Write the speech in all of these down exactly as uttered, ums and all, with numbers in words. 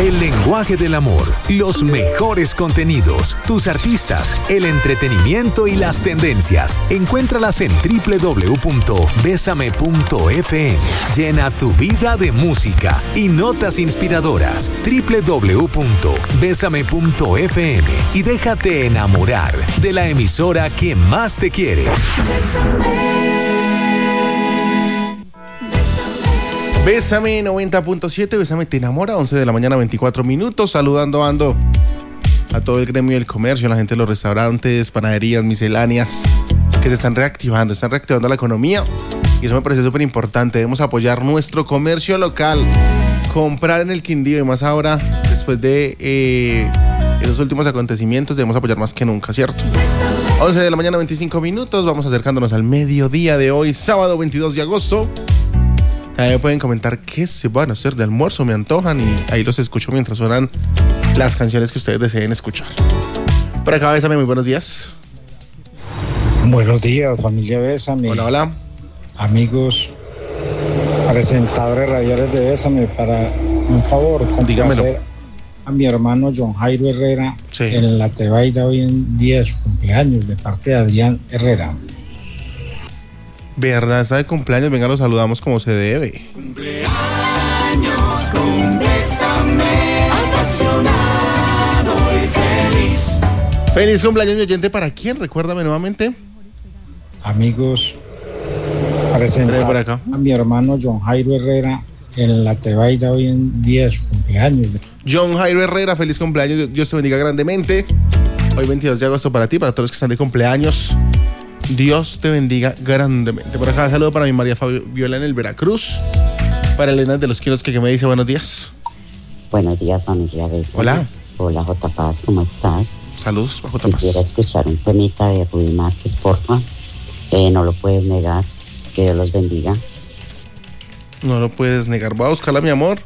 El lenguaje del amor, los mejores contenidos, tus artistas, el entretenimiento y las tendencias. Encuéntralas en doble u doble u doble u punto besame punto efe eme. Llena tu vida de música y notas inspiradoras. doble u doble u doble u punto besame punto efe eme y déjate enamorar de la emisora que más te quiere. Bésame noventa punto siete, Bésame te enamora, once de la mañana, veinticuatro minutos. Saludando ando a todo el gremio del comercio, a la gente de los restaurantes, panaderías, misceláneas, que se están reactivando, están reactivando la economía. Y eso me parece súper importante. Debemos apoyar nuestro comercio local, comprar en el Quindío, y más ahora, después de eh, esos últimos acontecimientos, debemos apoyar más que nunca, ¿cierto? once de la mañana, veinticinco minutos, vamos acercándonos al mediodía de hoy, sábado veintidós de agosto. También pueden comentar qué se van a hacer de almuerzo, me antojan, y ahí los escucho mientras suenan las canciones que ustedes deseen escuchar. Por acá, Bésame, muy buenos días. Buenos días, familia Bésame. Hola, hola. Amigos, presentadores radiales de Bésame, para un favor, complacer a mi hermano John Jairo Herrera, sí, en la Tebaida hoy en día de su cumpleaños, de parte de Adrián Herrera. Verdad, está de cumpleaños, venga, lo saludamos como se debe. Cumpleaños con Bésame, apasionado y feliz. Feliz cumpleaños, mi oyente. ¿Para quién? Recuérdame nuevamente. Amigos, presentar por acá a mi hermano John Jairo Herrera en la Tebaida hoy en día de su cumpleaños. John Jairo Herrera, feliz cumpleaños, Dios te bendiga grandemente. Hoy veintidós de agosto para ti, para todos los que están de cumpleaños. Dios te bendiga grandemente. Por acá, saludo para mi María Fabiola en el Veracruz. Para Elena de los Quiros, que, que me dice buenos días. Buenos días, familia Bésame. Hola. Hola, J. Paz, ¿cómo estás? Saludos, J. Paz. Quisiera escuchar un temita de Rudy Márquez, porfa. Eh, no lo puedes negar. Que Dios los bendiga. No lo puedes negar. Voy a buscarla, mi amor.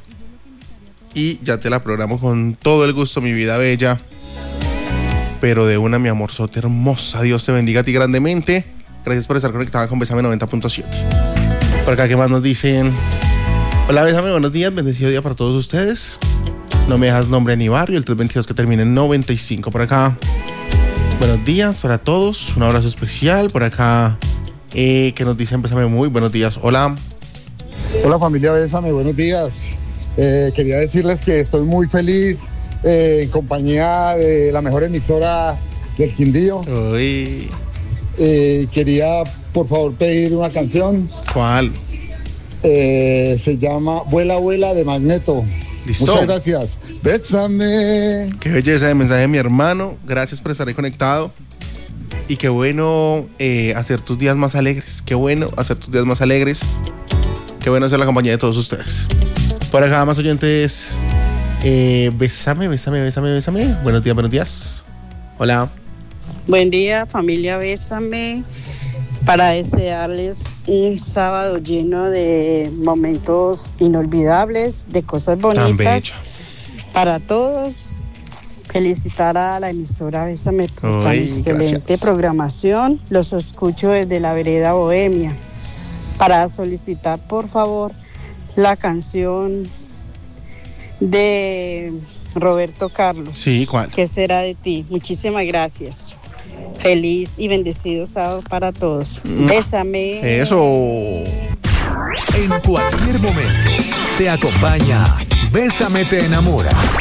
Y ya te la programo con todo el gusto, mi vida bella. Pero de una, mi amorzote hermosa. Dios te bendiga a ti grandemente. Gracias por estar conectada con Bésame noventa punto siete. Por acá, ¿qué más nos dicen? Hola, Bésame, buenos días. Bendecido día para todos ustedes. No me dejas nombre ni barrio. El tres veintidós que termina en noventa y cinco. Por acá, buenos días para todos. Un abrazo especial. Por acá, eh, que nos dicen Bésame, muy buenos días. Hola. Hola, familia Bésame, buenos días. Eh, quería decirles que estoy muy feliz Eh, en compañía de la mejor emisora del Quindío. Uy. Eh, quería, por favor, pedir una canción. ¿Cuál? Eh, se llama Vuela, Vuela, de Magneto. Listo. Muchas gracias. Bésame. Qué belleza de mensaje de mi hermano. Gracias por estar ahí conectado. Y qué bueno eh, hacer tus días más alegres. Qué bueno hacer tus días más alegres. Qué bueno ser la compañía de todos ustedes. Por acá, más oyentes. Eh, bésame, bésame, bésame, bésame. Buenos días, buenos días. Hola. Buen día, familia Bésame. Para desearles un sábado lleno de momentos inolvidables, de cosas bonitas para todos. Felicitar a la emisora Bésame por Uy, tan excelente gracias. programación. Los escucho desde la vereda Bohemia. Para solicitar, por favor, la canción de Roberto Carlos. Sí, ¿cuál? ¿Qué será de ti? Muchísimas gracias. Feliz y bendecido sábado para todos. Bésame. Eso. En cualquier momento te acompaña Bésame te enamora.